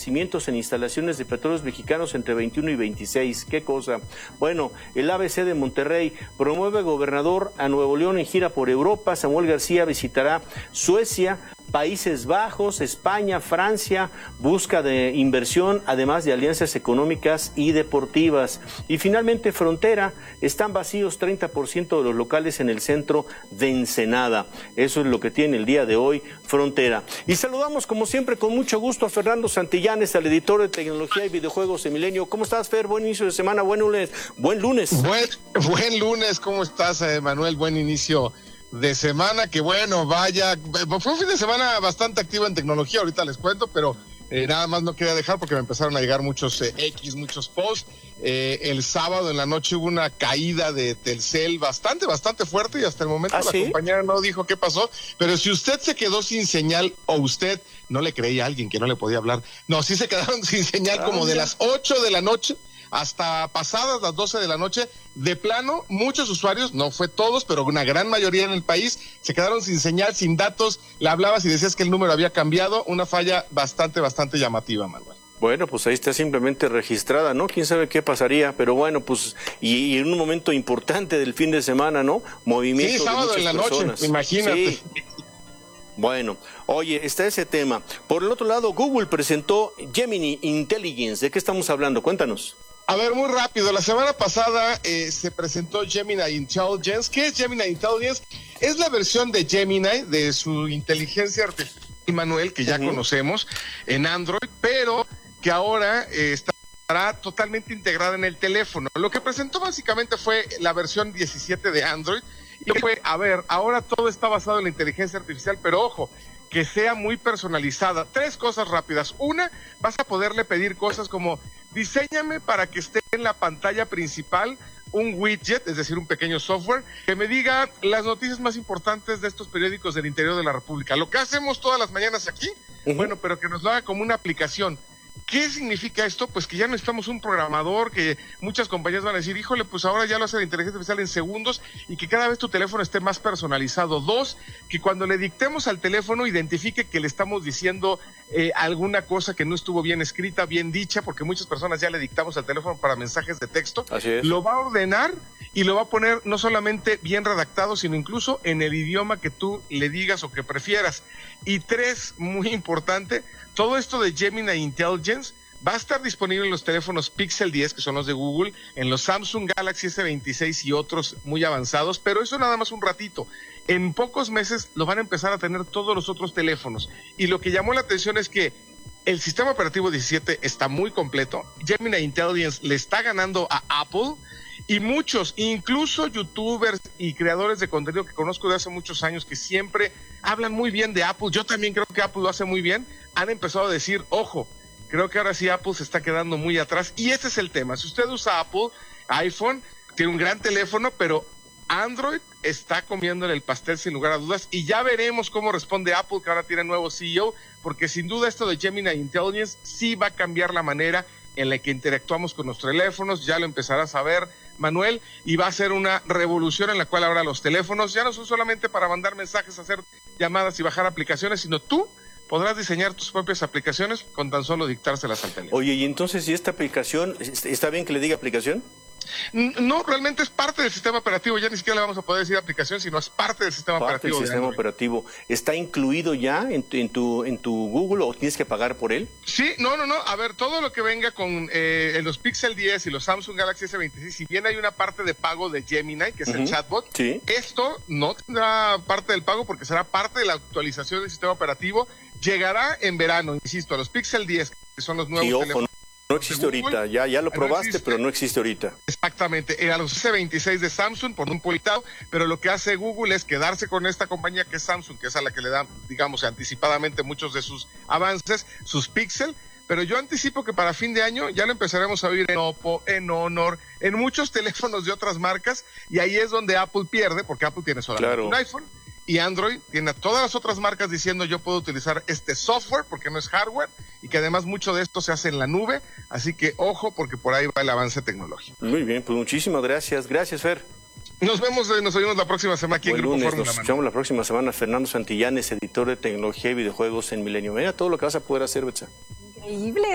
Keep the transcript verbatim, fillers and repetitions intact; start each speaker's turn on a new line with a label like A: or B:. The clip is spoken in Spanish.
A: fallecimientos en instalaciones de petróleos mexicanos entre veintiuno y veintiséis. ¿Qué cosa? Bueno, el A B C de Monterrey promueve gobernador a Nuevo León en gira por Europa. Samuel García visitará Suecia, Países Bajos, España, Francia, busca de inversión, además de alianzas económicas y deportivas. Y finalmente, Frontera, están vacíos treinta por ciento de los locales en el centro de Ensenada. Eso es lo que tiene el día de hoy Frontera. Y saludamos, como siempre, con mucho gusto a Fernando Santillanes, al editor de tecnología y videojuegos de Milenio. ¿Cómo estás, Fer? Buen inicio de semana, buen lunes. Buen lunes.
B: Buen, buen lunes, ¿cómo estás, eh, Manuel? Buen inicio de semana, que bueno, vaya, fue un fin de semana bastante activo en tecnología, ahorita les cuento, pero eh, nada más no quería dejar porque me empezaron a llegar muchos eh, X, muchos posts. Eh, el sábado en la noche hubo una caída de Telcel bastante, bastante fuerte y hasta el momento
A: ¿Ah,
B: la
A: sí?
B: compañera no dijo qué pasó, pero si usted se quedó sin señal o usted no le creía a alguien que no le podía hablar, no, sí se quedaron sin señal ah, como de las ocho de la noche hasta pasadas las doce de la noche, de plano, muchos usuarios, no fue todos, pero una gran mayoría en el país, se quedaron sin señal, sin datos, le hablabas y decías que el número había cambiado, una falla bastante, bastante llamativa, Manuel.
A: Bueno, pues ahí está simplemente registrada, ¿no? Quién sabe qué pasaría, pero bueno, pues, y, y en un momento importante del fin de semana, ¿no? Movimiento
B: sí, sábado
A: de
B: en la
A: personas.
B: Noche, imagínate.
A: Sí. Bueno, oye, está ese tema. Por el otro lado, Google presentó Gemini Intelligence. ¿De qué estamos hablando? Cuéntanos.
B: A ver, muy rápido. La semana pasada eh, se presentó Gemini Intelligence. ¿Qué es Gemini Intelligence? Es la versión de Gemini, de su inteligencia artificial, Manuel, que ya uh-huh. conocemos en Android, pero que ahora eh, estará totalmente integrada en el teléfono. Lo que presentó básicamente fue la versión diecisiete de Android. Y fue, a ver, ahora todo está basado en la inteligencia artificial, pero ojo, que sea muy personalizada. Tres cosas rápidas. Una, vas a poderle pedir cosas como diséñame para que esté en la pantalla principal un widget, es decir, un pequeño software, que me diga las noticias más importantes de estos periódicos del interior de la República. Lo que hacemos todas las mañanas aquí, uh-huh. bueno, pero que nos lo haga como una aplicación. ¿Qué significa esto? Pues que ya necesitamos un programador, que muchas compañías van a decir, híjole, pues ahora ya lo hace la inteligencia artificial en segundos y que cada vez tu teléfono esté más personalizado. Dos, que cuando le dictemos al teléfono identifique que le estamos diciendo eh, alguna cosa que no estuvo bien escrita, bien dicha, porque muchas personas ya le dictamos al teléfono para mensajes de texto.
A: Así es.
B: Lo va a ordenar y lo va a poner no solamente bien redactado, sino incluso en el idioma que tú le digas o que prefieras. Y tres, muy importante, todo esto de Gemini Intelligence va a estar disponible en los teléfonos Pixel diez, que son los de Google, en los Samsung Galaxy ese veintiséis y otros muy avanzados, pero eso nada más un ratito. En pocos meses lo van a empezar a tener todos los otros teléfonos. Y lo que llamó la atención es que el sistema operativo diecisiete está muy completo. Gemini Intelligence le está ganando a Apple. Y muchos, incluso youtubers y creadores de contenido que conozco de hace muchos años, que siempre hablan muy bien de Apple, yo también creo que Apple lo hace muy bien, han empezado a decir, ojo, creo que ahora sí Apple se está quedando muy atrás, y ese es el tema. Si usted usa Apple, iPhone, tiene un gran teléfono, pero Android está comiéndole el pastel sin lugar a dudas, y ya veremos cómo responde Apple, que ahora tiene nuevo C E O, porque sin duda esto de Gemini Intelligence sí va a cambiar la manera en la que interactuamos con nuestros teléfonos. Ya lo empezarás a ver, Manuel, y va a ser una revolución en la cual ahora los teléfonos ya no son solamente para mandar mensajes, hacer llamadas y bajar aplicaciones, sino tú podrás diseñar tus propias aplicaciones con tan solo dictárselas al teléfono.
A: Oye, y entonces, ¿y esta aplicación, está bien que le diga aplicación?
B: No, realmente es parte del sistema operativo, ya ni siquiera le vamos a poder decir aplicación, sino es parte del sistema
A: parte
B: operativo.
A: Del sistema operativo. ¿Está incluido ya en tu, en tu en tu Google o tienes que pagar por él?
B: Sí, no, no, no, a ver, todo lo que venga con eh, los Pixel diez y los Samsung Galaxy ese veintiséis, si bien hay una parte de pago de Gemini, que es uh-huh. el chatbot,
A: ¿sí?
B: Esto no tendrá parte del pago porque será parte de la actualización del sistema operativo, llegará en verano, insisto, a los Pixel diez, que son los nuevos
A: sí, ojo,
B: teléfonos.
A: No existe ahorita, ya, ya lo probaste, no pero no existe ahorita.
B: Exactamente, era los ese veintiséis de Samsung por un politado, pero lo que hace Google es quedarse con esta compañía que es Samsung, que es a la que le da, digamos, anticipadamente muchos de sus avances, sus Pixel, pero yo anticipo que para fin de año ya lo empezaremos a oír en Oppo, en Honor, en muchos teléfonos de otras marcas, y ahí es donde Apple pierde, porque Apple tiene solamente claro. un iPhone, y Android tiene a todas las otras marcas diciendo yo puedo utilizar este software porque no es hardware y que además mucho de esto se hace en la nube, así que ojo porque por ahí va el avance tecnológico.
A: Muy bien, pues muchísimas gracias, gracias Fer.
B: Nos vemos, eh, nos oímos la próxima semana aquí Buen en Grupo
A: lunes,
B: Fórmula.
A: Nos escuchamos la próxima semana. Fernando Santillanes, editor de tecnología y videojuegos en Milenio. Mira todo lo que vas a poder hacer, Betsa.
C: Increíble.